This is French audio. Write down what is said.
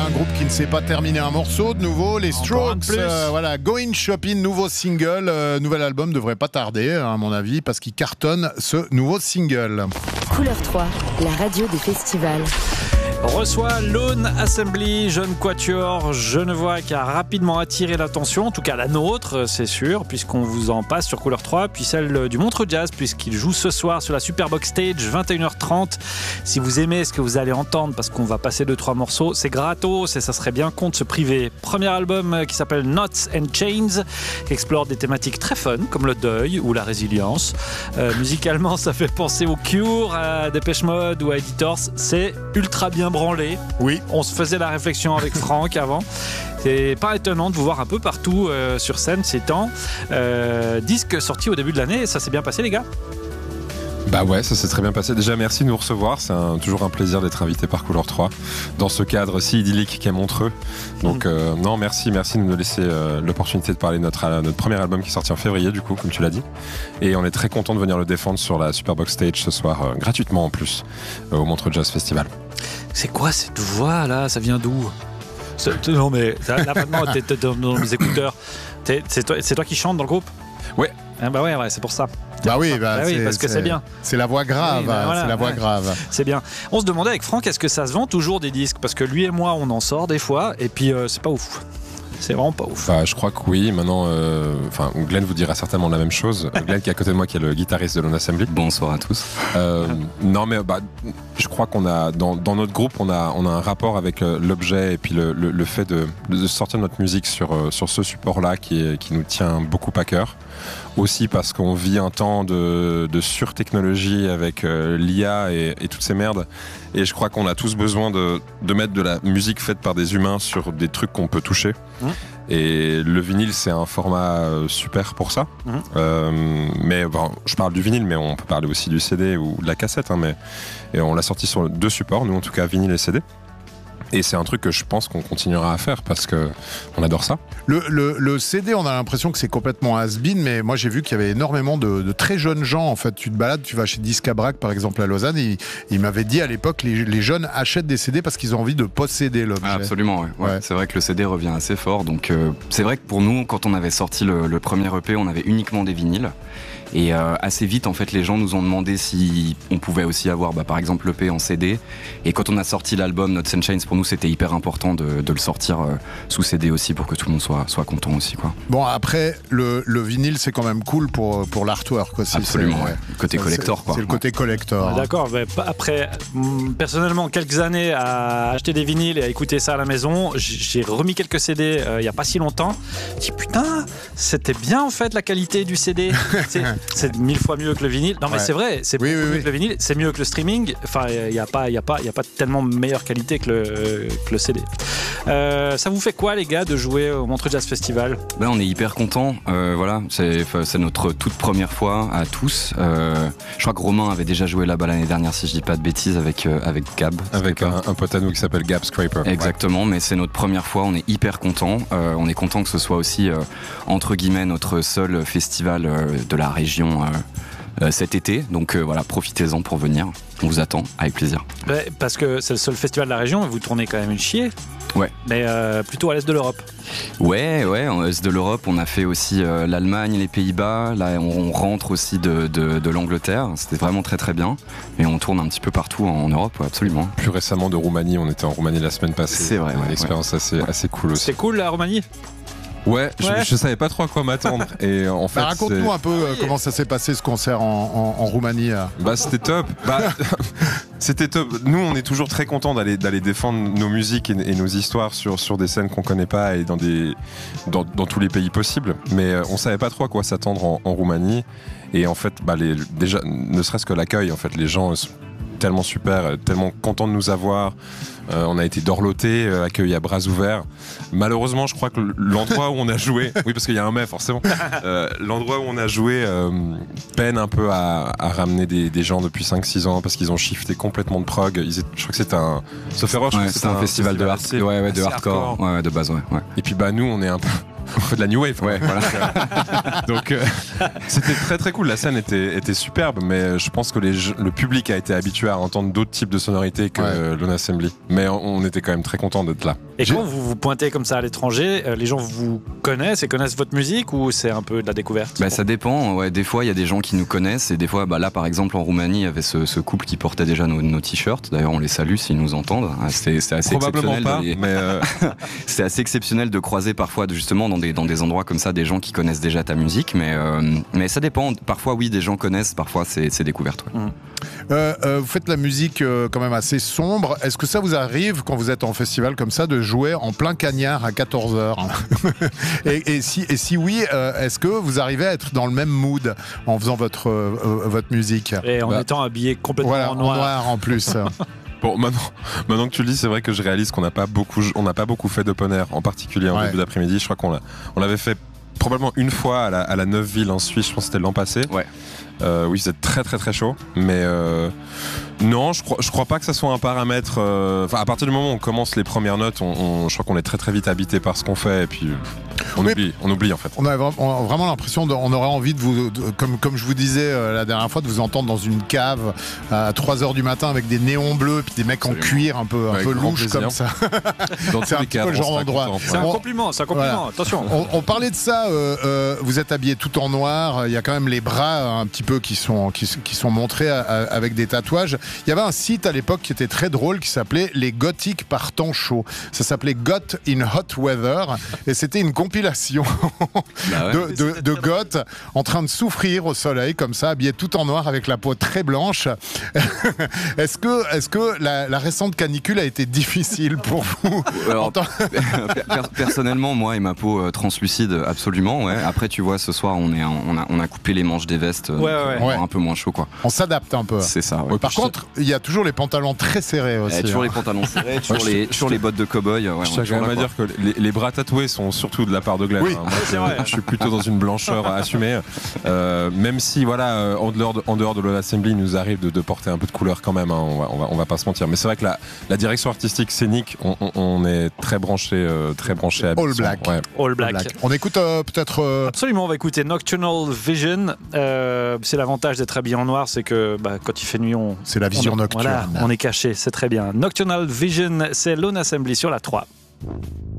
un groupe qui ne sait pas terminer un morceau de nouveau, les Strokes. Voilà, Going Shopping, nouveau single, nouvel album devrait pas tarder à mon avis parce qu'il cartonne ce nouveau single. Couleur 3, la radio des festivals. Reçoit Lone Assembly, jeune quatuor genevois qui a rapidement attiré l'attention, en tout cas la nôtre, c'est sûr, puisqu'on vous en passe sur Couleur 3, puis celle du Montreux Jazz, puisqu'il joue ce soir sur la Superbox Stage, 21h30. Si vous aimez ce que vous allez entendre, parce qu'on va passer 2-3 morceaux, c'est gratos et ça serait bien con de se priver. Premier album qui s'appelle Knots and Chains, qui explore des thématiques très fun, comme le deuil ou la résilience. Musicalement, ça fait penser au Cure, à Depeche Mode ou à Editors. C'est ultra bien branlé. Oui. On se faisait la réflexion avec Franck avant. C'est pas étonnant de vous voir un peu partout sur scène ces temps. Disque sorti au début de l'année, ça s'est bien passé les gars ? Bah ouais, ça s'est très bien passé. Déjà, merci de nous recevoir. C'est toujours un plaisir d'être invité par Couleur 3 dans ce cadre si idyllique qu'est Montreux. Donc non, merci de nous laisser l'opportunité de parler de notre premier album qui est sorti en février, du coup, comme tu l'as dit. Et on est très content de venir le défendre sur la Superbox Stage ce soir, gratuitement en plus, au Montreux Jazz Festival. C'est quoi cette voix là ? Ça vient d'où ? Non mais là maintenant t'es dans mes écouteurs. C'est toi qui chantes dans le groupe ? Ouais. Ah bah ouais, c'est pour ça. Bah oui, parce que c'est bien. C'est la voix grave, oui, voilà, c'est la voix grave. C'est bien. On se demandait avec Franck, est-ce que ça se vend toujours des disques ? Parce que lui et moi, on en sort des fois, et puis c'est pas ouf. C'est vraiment pas ouf. Bah, je crois que oui. Maintenant, Glenn vous dira certainement la même chose. Glenn qui est à côté de moi, qui est le guitariste de Lone Assembly. Bonsoir à tous. Non, mais je crois qu'on a dans notre groupe, on a un rapport avec l'objet et puis le fait de sortir notre musique sur ce support-là qui nous tient beaucoup à cœur. Aussi parce qu'on vit un temps de surtechnologie avec l'IA et toutes ces merdes. Et je crois qu'on a tous besoin de mettre de la musique faite par des humains sur des trucs qu'on peut toucher. Et le vinyle, c'est un format super pour ça. Mais bon, je parle du vinyle, mais on peut parler aussi du CD ou de la cassette. Et on l'a sorti sur 2 supports, nous en tout cas, vinyle et CD. Et c'est un truc que je pense qu'on continuera à faire parce qu'on adore ça. Le CD, on a l'impression que c'est complètement has-been, mais moi j'ai vu qu'il y avait énormément de très jeunes gens. En fait, tu te balades, tu vas chez Discabrac par exemple à Lausanne, et il m'avait dit à l'époque les jeunes achètent des CD parce qu'ils ont envie de posséder l'objet. Absolument, ouais. C'est vrai que le CD revient assez fort. Donc c'est vrai que pour nous, quand on avait sorti le premier EP, on avait uniquement des vinyles. Et assez vite, en fait, les gens nous ont demandé si on pouvait aussi avoir, par exemple, l'EP en CD. Et quand on a sorti l'album Knots and Chains, pour nous, c'était hyper important de le sortir sous CD aussi pour que tout le monde soit content aussi, quoi. Bon, après, le vinyle, c'est quand même cool pour l'artwork aussi. Absolument, ouais. Le côté collector, quoi. C'est le côté collector. D'accord, mais après, personnellement, quelques années à acheter des vinyles et à écouter ça à la maison, j'ai remis quelques CD il n'y a pas si longtemps. Je dis, putain, c'était bien, en fait, la qualité du CD. C'est 1000 fois mieux que le vinyle. Non mais c'est vrai, c'est beaucoup mieux que le vinyle, c'est mieux que le streaming. Enfin, il y a pas tellement meilleure qualité que le CD. Ça vous fait quoi les gars de jouer au Montreux Jazz Festival ? On est hyper contents. Voilà, c'est notre toute première fois à tous. Je crois que Romain avait déjà joué là-bas l'année dernière, si je dis pas de bêtises, avec Gab. Avec un pote à nous qui s'appelle Gab Scraper. Exactement, mais c'est notre première fois. On est hyper contents. On est content que ce soit aussi entre guillemets notre seul festival de la région cet été, donc voilà, profitez-en pour venir, on vous attend avec plaisir. Parce que c'est le seul festival de la région, mais vous tournez quand même une chier. Ouais. Mais plutôt à l'est de l'Europe. Ouais, en est de l'Europe, on a fait aussi l'Allemagne, les Pays-Bas, là on rentre aussi de l'Angleterre, c'était vraiment très très bien, et on tourne un petit peu partout en Europe, ouais, absolument. Plus récemment de Roumanie, on était en Roumanie la semaine passée. C'est vrai, une expérience assez cool aussi. C'est cool la Roumanie ? Ouais, je savais pas trop à quoi m'attendre. Et en fait, raconte-nous un peu comment ça s'est passé ce concert en Roumanie. C'était top. C'était top. Nous, on est toujours très contents d'aller défendre nos musiques et nos histoires sur des scènes qu'on connaît pas et dans tous les pays possibles. Mais on savait pas trop à quoi s'attendre en Roumanie. Et en fait, déjà, ne serait-ce que l'accueil, en fait, les gens sont tellement super, tellement contents de nous avoir. On a été dorlotés, accueillis à bras ouverts. Malheureusement, je crois que l'endroit où on a joué, oui parce qu'il y a un mais forcément, l'endroit où on a joué peine un peu à ramener des gens depuis 5-6 ans parce qu'ils ont shifté complètement de prog. Je crois que c'était c'était un festival de hardcore, de base, ouais. Et puis nous, on est un peu on fait de la new wave. Ouais, voilà. Donc c'était très très cool. La scène était superbe, mais je pense que le public a été habitué à entendre d'autres types de sonorités que Lone Assembly. Mais on était quand même très content d'être là. Et quand vous vous pointez comme ça à l'étranger, les gens vous connaissent et connaissent votre musique ou c'est un peu de la découverte? Ça dépend. Ouais, des fois, il y a des gens qui nous connaissent et des fois, là, par exemple, en Roumanie, il y avait ce couple qui portait déjà nos t-shirts. D'ailleurs, on les salue s'ils nous entendent. C'est assez Probablement exceptionnel. pas, C'est assez exceptionnel de croiser parfois, justement, dans des endroits comme ça, des gens qui connaissent déjà ta musique. Mais ça dépend. Parfois, oui, des gens connaissent. Parfois, c'est découverte. Ouais. Vous faites de la musique quand même assez sombre. Est-ce que ça vous arrive, quand vous êtes en festival comme ça, de jouer en plein cagnard à 14h? et si oui, est-ce que vous arrivez à être dans le même mood en faisant votre musique? Et en étant habillé complètement en noir en plus. Bon, maintenant que tu le dis, c'est vrai que je réalise qu'on n'a pas beaucoup fait d'open air, en particulier en début d'après-midi. Je crois qu'on l'avait fait probablement une fois à la Neuville en Suisse, je pense que c'était l'an passé. Ouais. Oui, c'est très très très chaud, mais non, je crois pas que ça soit un paramètre. À partir du moment où on commence les premières notes, je crois qu'on est très très vite habité par ce qu'on fait, et puis on oublie en fait. On a vraiment l'impression, on aurait envie de vous, comme je vous disais la dernière fois, de vous entendre dans une cave à 3h du matin avec des néons bleus, puis des mecs en cuir un peu louches comme ça. C'est un petit peu le genre d'endroit. C'est un compliment, voilà. Attention. On parlait de ça, vous êtes habillé tout en noir, il y a quand même les bras un petit peu qui sont montrés avec des tatouages. Il y avait un site à l'époque qui était très drôle qui s'appelait Les Gothiques par temps chaud. Ça s'appelait Got in Hot Weather et c'était une compilation de goths en train de souffrir au soleil comme ça, habillés tout en noir avec la peau très blanche. Est-ce que la récente canicule a été difficile pour vous? Alors, personnellement, moi et ma peau translucide, absolument. Ouais. Après, tu vois, ce soir, on a coupé les manches des vestes. Un peu moins chaud, quoi. On s'adapte un peu. C'est ça. Ouais. Par contre, il y a toujours les pantalons très serrés aussi. Toujours les pantalons serrés, toujours les bottes de cow-boy. Je tiens quand même à dire que les bras tatoués sont surtout de la part de Glenn. Oui, moi, c'est vrai. Je suis plutôt dans une blancheur à assumer. Même si, en dehors de Lone Assembly, il nous arrive de porter un peu de couleur quand même. On va pas se mentir. Mais c'est vrai que la direction artistique scénique, on est très branché à All Black. Ouais. All Black. On écoute peut-être. Absolument, on va écouter Nocturnal Vision. C'est l'avantage d'être habillé en noir, c'est que quand il fait nuit, c'est la vision nocturne. Voilà, on est caché, c'est très bien. Nocturnal Vision, c'est Lone Assembly sur la 3.